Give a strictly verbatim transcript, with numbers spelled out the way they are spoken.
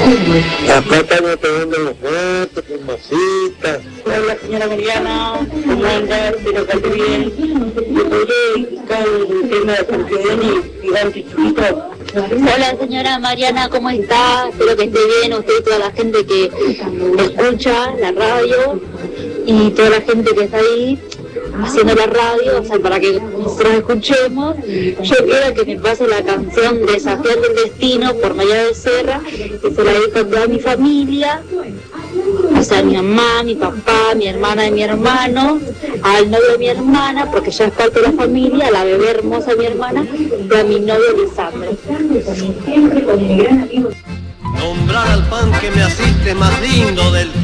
Acá estamos tomando los gatos con masitas. Hola señora Mariana, ¿cómo anda? Espero que esté bien. ¿Le podría explicar el tema de Campeón y Gigante Chiquito? Hola señora Mariana, ¿cómo está? Espero que esté bien, usted y toda la gente que escucha la radio y toda la gente que está ahí haciendo la radio, o sea, para que nosotros escuchemos. Yo quiero que me pase la canción Desafiando el Destino por María Becerra, que se la dedico a toda mi familia, o sea, mi mamá, mi papá, mi hermana y mi hermano, al novio de mi hermana, porque ya es parte de la familia, a la bebé hermosa de mi hermana, y a mi novio Lisandro. Nombrar al pan que me asiste más lindo del